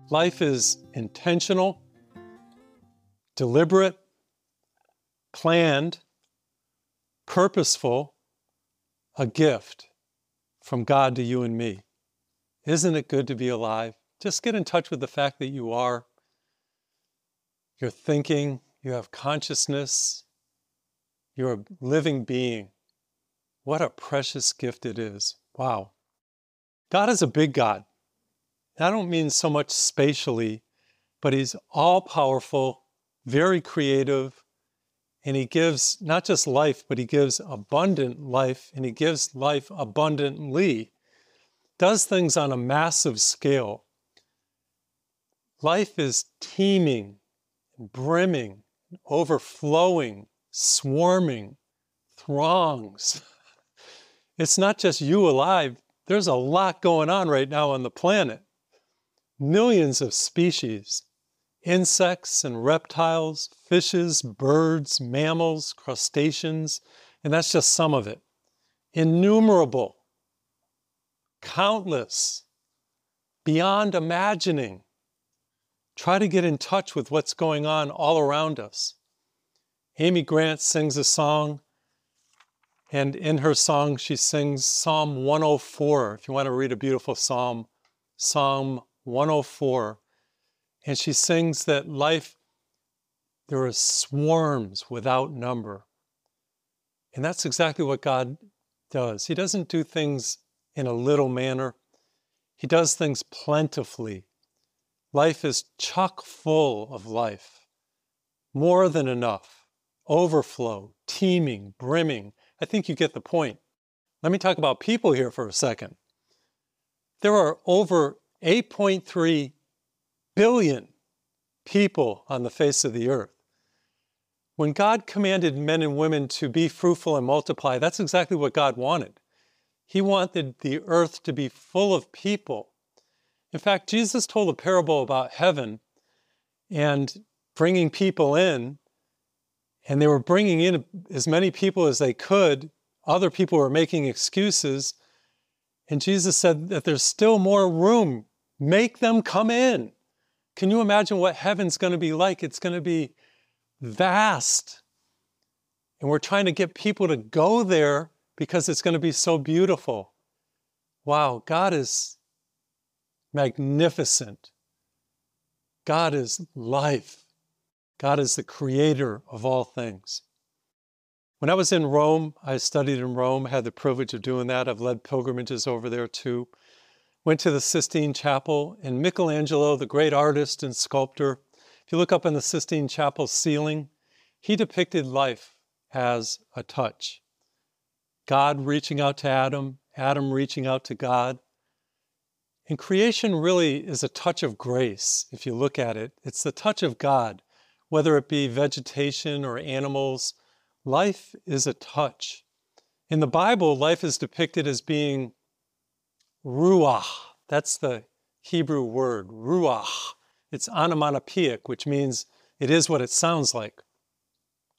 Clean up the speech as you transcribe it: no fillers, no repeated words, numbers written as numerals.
Life is intentional, deliberate, planned, purposeful, a gift from God to you and me. Isn't it good to be alive? Just get in touch with the fact that you are. You're thinking, you have consciousness, you're a living being. What a precious gift it is. Wow. God is a big God. I don't mean so much spatially, but He's all-powerful, very creative, and He gives not just life, but He gives abundant life, and He gives life abundantly. Does things on a massive scale. Life is teeming, brimming, overflowing, swarming, throngs. It's not just you alive. There's a lot going on right now on the planet. Millions of species, insects and reptiles, fishes, birds, mammals, crustaceans, and that's just some of it. Innumerable, countless, beyond imagining. Try to get in touch with what's going on all around us. Amy Grant sings a song, and in her song she sings Psalm 104. If you want to read a beautiful psalm, Psalm 104. And she sings that life, there are swarms without number. And that's exactly what God does. He doesn't do things in a little manner. He does things plentifully. Life is chock full of life. More than enough. Overflow, teeming, brimming. I think you get the point. Let me talk about people here for a second. There are over 8.3 billion people on the face of the earth. When God commanded men and women to be fruitful and multiply, that's exactly what God wanted. He wanted the earth to be full of people. In fact, Jesus told a parable about heaven and bringing people in, and they were bringing in as many people as they could. Other people were making excuses. And Jesus said that there's still more room. Make them come in. Can you imagine what heaven's going to be like? It's going to be vast. And we're trying to get people to go there because it's going to be so beautiful. Wow, God is magnificent. God is life. God is the creator of all things. When I was in Rome, I studied in Rome, had the privilege of doing that. I've led pilgrimages over there too. Went to the Sistine Chapel, and Michelangelo, the great artist and sculptor, if you look up in the Sistine Chapel ceiling, he depicted life as a touch. God reaching out to Adam, Adam reaching out to God. And creation really is a touch of grace, if you look at it. It's the touch of God, whether it be vegetation or animals. Life is a touch. In the Bible, life is depicted as being ruach. That's the Hebrew word, ruach. It's onomatopoeic, which means it is what it sounds like.